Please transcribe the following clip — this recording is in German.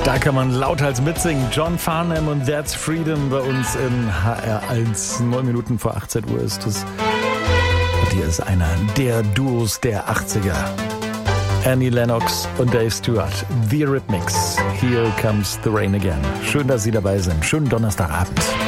Da kann man lauthals mitsingen. John Farnham und That's Freedom bei uns in HR1. 9 Minuten vor 18 Uhr ist es. Und hier ist einer der Duos der 80er. Annie Lennox und Dave Stewart. The Rhythmics. Here Comes the Rain Again. Schön, dass Sie dabei sind. Schönen Donnerstagabend.